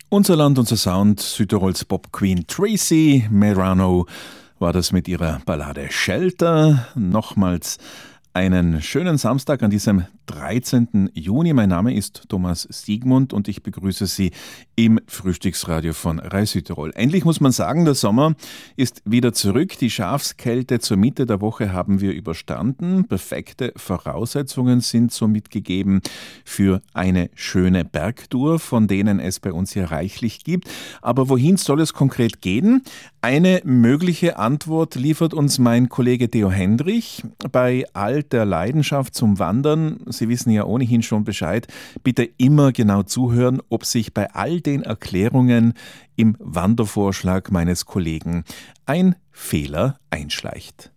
Unser Land, unser Sound, Südtirols Pop Queen Tracy Merano war das mit ihrer Ballade Shelter. Nochmals einen schönen Samstag an diesem 13. Juni. Mein Name ist Thomas Siegmund und ich begrüße Sie im Frühstücksradio von Rai Südtirol. Endlich muss man sagen, der Sommer ist wieder zurück. Die Schafskälte zur Mitte der Woche haben wir überstanden. Perfekte Voraussetzungen sind somit gegeben für eine schöne Bergtour, von denen es bei uns hier reichlich gibt. Aber wohin soll es konkret gehen? Eine mögliche Antwort liefert uns mein Kollege Theo Hendrich. Bei all der Leidenschaft zum Wandern, Sie wissen ja ohnehin schon Bescheid, bitte immer genau zuhören, ob sich bei all den Erklärungen im Wandervorschlag meines Kollegen ein Fehler einschleicht.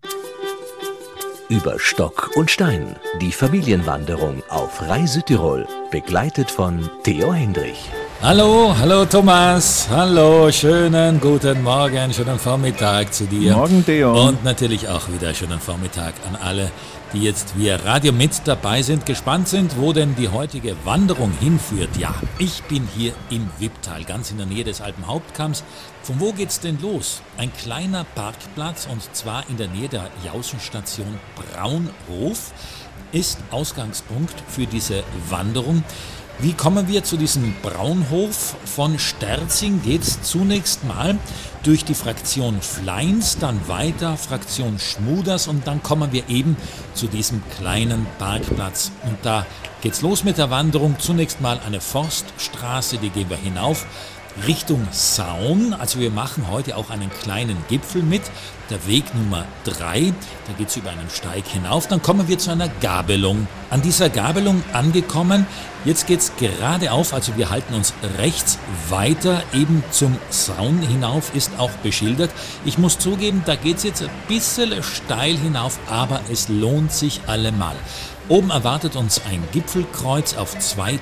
Über Stock und Stein, die Familienwanderung auf Rai Südtirol, begleitet von Theo Hendrich. Hallo Thomas, hallo, schönen guten Morgen, schönen Vormittag zu dir. Morgen, Theo. Und natürlich auch wieder schönen Vormittag an alle, die jetzt via Radio mit dabei sind, gespannt sind, wo denn die heutige Wanderung hinführt. Ja, ich bin hier im Wipptal, ganz in der Nähe des Alpenhauptkamms. Von wo geht's denn los? Ein kleiner Parkplatz, und zwar in der Nähe der Jaußenstation Braunhof, ist Ausgangspunkt für diese Wanderung. Wie kommen wir zu diesem Braunhof? Von Sterzing geht es zunächst mal durch die Fraktion Fleins, dann weiter Fraktion Schmuders und dann kommen wir eben zu diesem kleinen Parkplatz. Und da geht's los mit der Wanderung. Zunächst mal eine Forststraße, die gehen wir hinauf Richtung Saun. Also wir machen heute auch einen kleinen Gipfel mit, der Weg Nummer 3, da geht es über einen Steig hinauf, dann kommen wir zu einer Gabelung. An dieser Gabelung angekommen, jetzt geht es geradeauf, also wir halten uns rechts weiter, eben zum Saun hinauf, ist auch beschildert. Ich muss zugeben, da geht es jetzt ein bisschen steil hinauf, aber es lohnt sich allemal. Oben erwartet uns ein Gipfelkreuz auf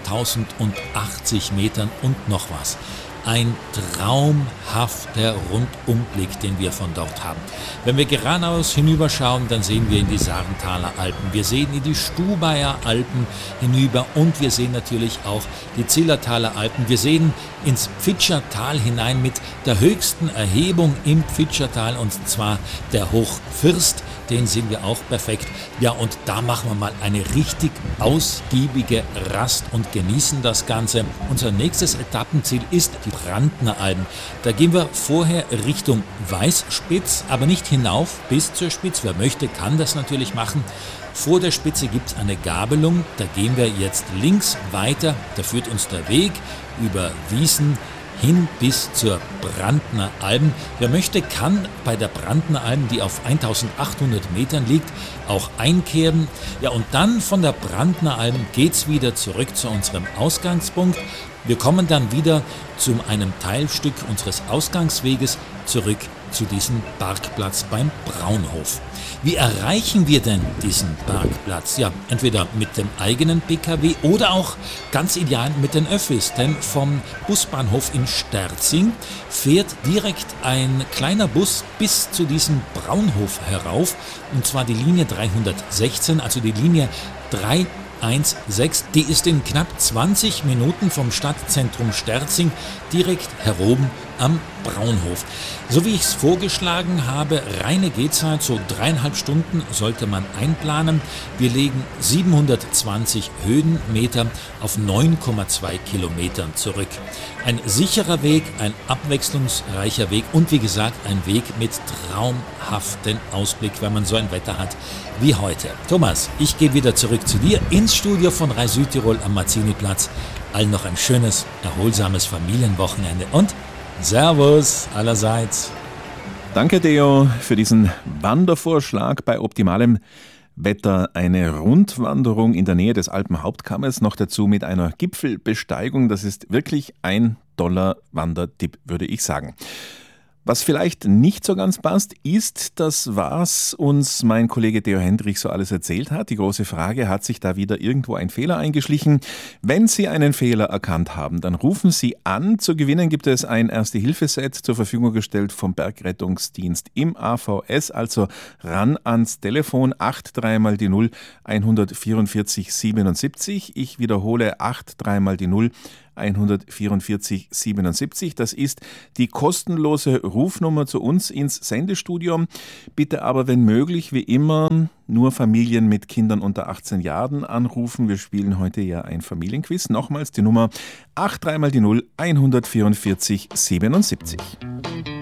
2080 Metern und noch was. Ein traumhafter Rundumblick, den wir von dort haben. Wenn wir geradeaus hinüberschauen, dann sehen wir in die Sarenthaler Alpen, wir sehen in die Stubaier Alpen hinüber und wir sehen natürlich auch die Zillertaler Alpen. Wir sehen ins Pfitschertal hinein mit der höchsten Erhebung im Pfitschertal, und zwar der Hochfirst. Den sehen wir auch perfekt. Ja, und da machen wir mal eine richtig ausgiebige Rast und genießen das Ganze. Unser nächstes Etappenziel ist die Brandner Alpen. Da gehen wir vorher Richtung Weißspitz, aber nicht hinauf bis zur Spitze. Wer möchte, kann das natürlich machen. Vor der Spitze gibt es eine Gabelung. Da gehen wir jetzt links weiter. Da führt uns der Weg über Wiesen hin bis zur Brandner Alpen. Wer möchte, kann bei der Brandner Alpen, die auf 1800 Metern liegt, auch einkehren. Ja, und dann von der Brandner Alpen geht's wieder zurück zu unserem Ausgangspunkt. Wir kommen dann wieder zu einem Teilstück unseres Ausgangsweges zurück zu diesem Parkplatz beim Braunhof. Wie erreichen wir denn diesen Parkplatz? Ja, entweder mit dem eigenen PKW oder auch ganz ideal mit den Öffis, denn vom Busbahnhof in Sterzing fährt direkt ein kleiner Bus bis zu diesem Braunhof herauf, und zwar die Linie 316, also die Linie 316, die ist in knapp 20 Minuten vom Stadtzentrum Sterzing direkt heroben am Braunhof. So wie ich es vorgeschlagen habe, reine Gehzeit, so 3,5 Stunden sollte man einplanen. Wir legen 720 Höhenmeter auf 9,2 Kilometern zurück. Ein sicherer Weg, ein abwechslungsreicher Weg und wie gesagt ein Weg mit traumhaftem Ausblick, wenn man so ein Wetter hat wie heute. Thomas, ich gehe wieder zurück zu dir ins Studio von Rai Südtirol am Marziniplatz. Allen noch ein schönes, erholsames Familienwochenende und Servus allerseits. Danke, Theo, für diesen Wandervorschlag. Bei optimalem Wetter eine Rundwanderung in der Nähe des Alpenhauptkammes, noch dazu mit einer Gipfelbesteigung. Das ist wirklich ein toller Wandertipp, würde ich sagen. Was vielleicht nicht so ganz passt, ist das, was uns mein Kollege Theo Hendrich so alles erzählt hat. Die große Frage, hat sich da wieder irgendwo ein Fehler eingeschlichen? Wenn Sie einen Fehler erkannt haben, dann rufen Sie an. Zu gewinnen gibt es ein Erste-Hilfe-Set zur Verfügung gestellt vom Bergrettungsdienst im AVS. Also ran ans Telefon 83 mal die 0 144 77. Ich wiederhole 83 mal die 0 144 77. Das ist die kostenlose Rufnummer zu uns ins Sendestudio. Bitte aber, wenn möglich, wie immer, nur Familien mit Kindern unter 18 Jahren anrufen. Wir spielen heute ja ein Familienquiz. Nochmals die Nummer 83 mal die 0 144 77.